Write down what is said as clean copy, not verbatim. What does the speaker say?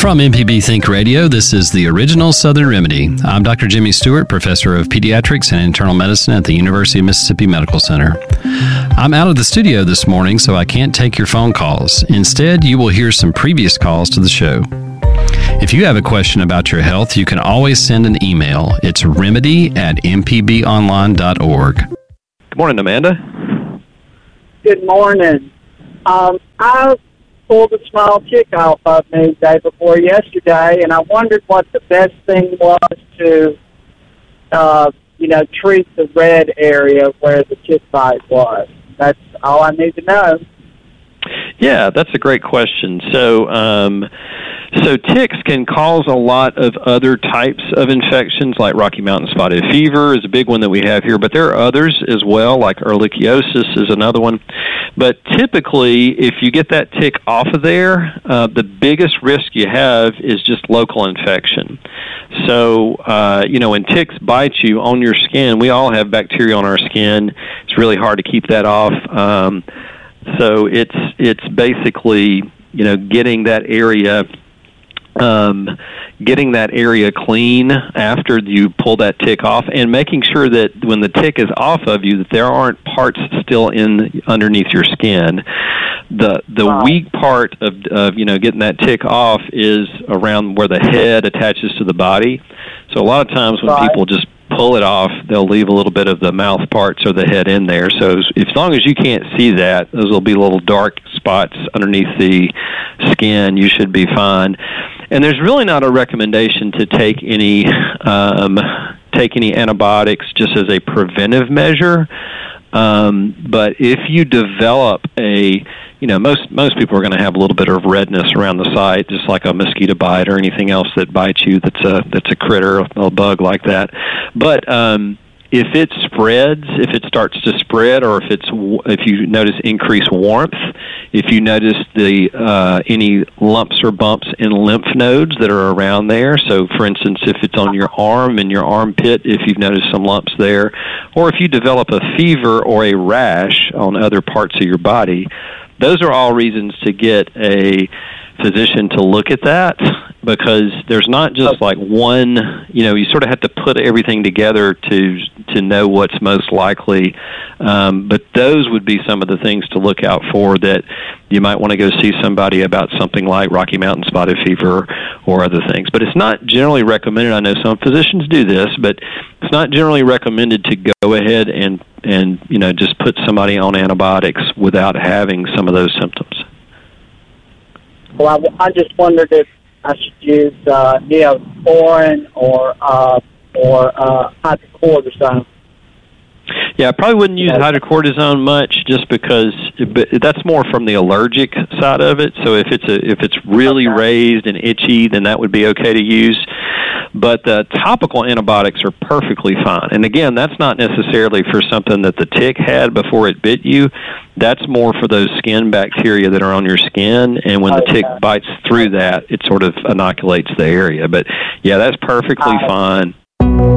From MPB Think Radio, this is the Original Southern Remedy. I'm Dr. Jimmy Stewart, Professor of Pediatrics and Internal Medicine at the University of Mississippi Medical Center. I'm out of the studio this morning, so I can't take your phone calls. Instead, you will hear some previous calls to the show. If you have a question about your health, you can always send an email. It's remedy@mpbonline.org. Good morning, Amanda. Good morning. I pulled a small tick off of me the day before yesterday, and I wondered what the best thing was to, treat the red area where the tick bite was. That's all I need to know. Yeah, that's a great question. So ticks can cause a lot of other types of infections, like Rocky Mountain spotted fever is a big one that we have here, but there are others as well, like ehrlichiosis is another one. But typically, if you get that tick off of there, the biggest risk you have is just local infection. So, when ticks bite you on your skin, we all have bacteria on our skin. It's really hard to keep that off. So it's basically, getting that area clean after you pull that tick off, and making sure that when the tick is off of you, that there aren't parts still underneath your skin. The weak part of getting that tick off is around where the head attaches to the body. So a lot of times when people just pull it off, they'll leave a little bit of the mouth parts or the head in there. So as long as you can't see that, those will be little dark spots underneath the skin. You should be fine. And there's really not a recommendation to take any antibiotics just as a preventive measure. But if you develop most people are going to have a little bit of redness around the site, just like a mosquito bite or anything else that bites you that's a critter, a bug like that. But if it spreads, if it starts to spread, or if you notice increased warmth, if you notice any lumps or bumps in lymph nodes that are around there, so for instance, if it's on your arm and your armpit, if you've noticed some lumps there, or if you develop a fever or a rash on other parts of your body, those are all reasons to get a physician to look at that, because there's not just like one, you sort of have to put everything together to know what's most likely. But those would be some of the things to look out for, that you might want to go see somebody about something like Rocky Mountain spotted fever or other things. But it's not generally recommended. I know some physicians do this, but it's not generally recommended to go ahead and just put somebody on antibiotics without having some of those symptoms. Well, I just wondered if I should use Neosporin or hydrocortisone. Yeah, I probably wouldn't use hydrocortisone much, just because that's more from the allergic side of it. So if it's really raised and itchy, then that would be okay to use. But the topical antibiotics are perfectly fine. And again, that's not necessarily for something that the tick had before it bit you. That's more for those skin bacteria that are on your skin. And when the tick bites through that, it sort of inoculates the area. But yeah, that's perfectly fine.